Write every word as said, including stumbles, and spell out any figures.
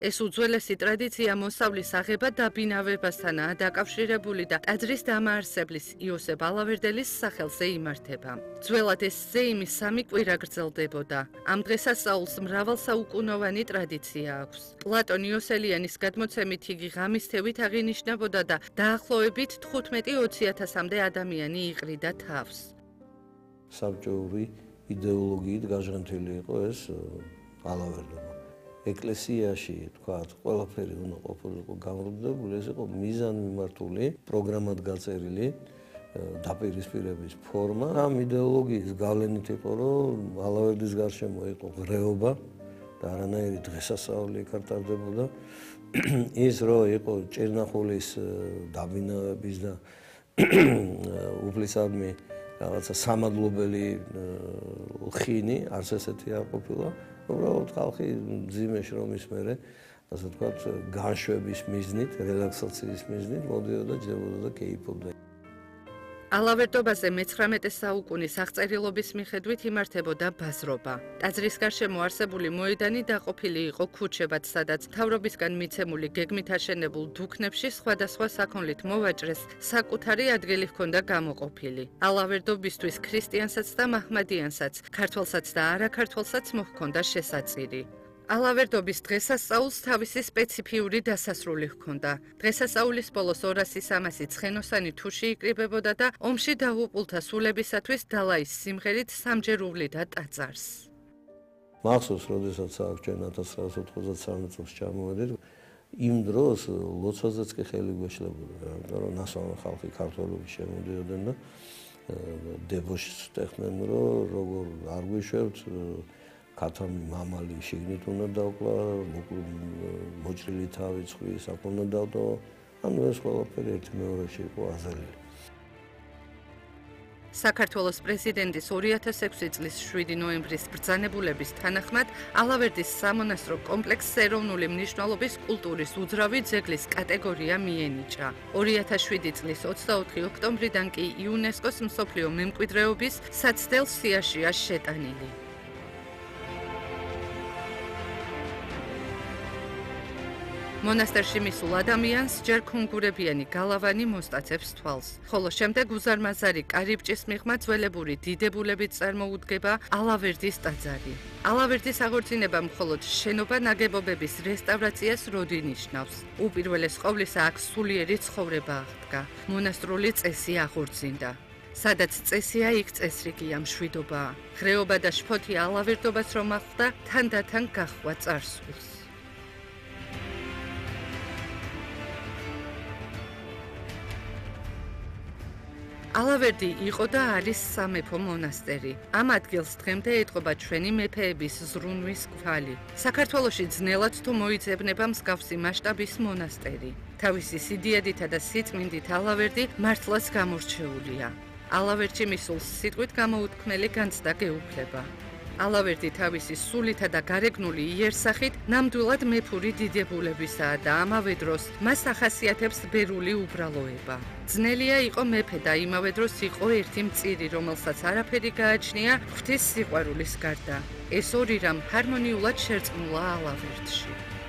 ეს უძველესი ტრადიცია მოსავლის აღება დაბინავებასთანაა დაკავშირებული და ტაძრის დამაარსებლის იოსებ ალავერდელის სახელზე იმართება. ძველად ეს ზეიმი სამი კვირა გრძელდებოდა. ამ დღესასწაულს მრავალსაუკუნოვანი ტრადიცია აქვს. პლატონ იოსელიანის გადმოცემით იგი ღამის თევით აღინიშნებოდა და დაახლოებით თხუთმეტი ოცი-ათასამდე ადამიანი იყრიდა თავს. საბჭოური იდეოლოგიით გაჟღენთილი იყო ეს ალავერდობა. ეკლესიაში თქვათ, ყველაფერი უნდა ყოფილიყო გამრუდებული, ეს იყო მიზანმიმართული, პროგრამად გაწერილი დაპირისპირების ფორმა. ამ იდეოლოგიის გავლენით იყო, რომ ალავერდის გარშემო იყო ღრეობა და არანაირი დღესასწაული იქ არ ტარდებოდა. ის რომ იყო ჭირნახულის დაბინავების და უფლისადმი რაღაცა სამადლობელი ხინი, არც ესეთი არ ყოფილა. უბრალოდ ხალხი მძიმე შრომის მერე, ასე ვთქვათ, განშვების მიზნით, რელაქსაციის მიზნით მოდიოდა, ჯდებოდა და კეიფობდა. ალავერდობაზე მეცხრამეტე საუკუნის აღწერილობის მიხედვით იმართებოდა ბაზრობა. ტაძრის გარშემო არსებული მოედანი დაყოფილი იყო ქუჩებად, სადაც მთავრობისგან მიცემული გეგმით აშენებულ დუქნებში სხვადასხვა საქონლით მოვაჭრეს საკუთარი ადგილი ჰქონდა გამოყოფილი. ალავერდობისთვის ქრისტიანსაც და მაჰმადიანსაც, ქართველსაც და არაქართველსაც მოჰქონდა შესაწირი. ალავერდობის დღესასწაულს თავისი სპეციფიური დასასრული ჰქონდა. დღესასწაულის ბოლოს ორასი სამასი ცხენოსანი თუში იკრიბებოდა და ომში დაღუპულთა სულებისათვის დალაის სიმღერით სამჯერ უვლიდა ტაძარს. მახსოვს, როდესაც აქ ათას ცხრაასი ოთხმოცდასამი წელს ჩამოვედით, იმ დროს ლოცვაზეც კი ხელი გვეშლებოდა, იმიტომ რომ ნასვამი ხალხი ქართველები შემოდიოდნენ და დებოშს ტეხნენ, რომ როგორ არ გვიშვებთ ქათამი მამალი შიგნით უნდა დავკლა, მოჭრილი თავი ცხვრის აქ უნდა დავდო, ანუ ეს ყველაფერი ერთი მეორეში იყო აზრილი. საქართველოს პრეზიდენტის ორი ათას ექვსი წლის შვიდი ნოემბრის ბრძანებულების თანახმად ალავერდის სამონასტრო კომპლექსს ეროვნული მნიშვნელობის კულტურის უძრავი ძეგლის კატეგორია მიენიჭა. ორი ათას შვიდი წლის ოცდაოთხი ოქტომბრიდან კი იუნესკოს მსოფლიო მემკვიდრეობის საცდელ სიაშია შეტანილი. მონასტერში მისულ ადამიანს ჯერ ქონგურებიანი გალავანი მოსტაცებს თვალს, ხოლო შემდეგ უზარმაზარი კარიბჭის მიღმა ძველებური დიდებულებით წარმოუდგება ალავერდის ტაძარი. ალავერდის აღორძინება მხოლოდ შენობა ნაგებობების რესტავრაციას როდი ნიშნავს. უპირველეს ყოვლისა აქ სულიერი ცხოვრება აღდგა. მონასტრული წესი აღორძინდა. სადაც წესია, იქ წესრიგია, მშვიდობაა. ღრეობა და შფოთი ალავერდობას რომ ახლდა, თანდათან გაჰყვა წარსულს. ალავერდი იყო და არის სამეფო მონასტერი. ამ ადგილს დღემდე ეტყობა ჩვენი მეფეების ზრუნვის კვალი. საქართველოში ძნელად თუ მოიძებნება მსგავსი მასშტაბის მონასტერი. თავისი სიდიადითა და სიწმინდით ალავერდი მართლაც გამორჩეულია. ალავერდში მისულ სიტყვით გამოუთქმელი განცდა გეუფლება. ალავერდი თავისი სულითა და გარეგნული იერსახით ნამდვილად მეფური დიდებულებისაა და ამავე დროს მას ახასიათებს ბერული უბრალოება. ძნელია იყო მეფე და იმავე დროს იყო ერთი მწირი, რომელსაც არაფერი გააჩნია ღვთის სიყვარულის გარდა. ეს ორი რამ ჰარმონიულად შერწყმულა ალავერდში.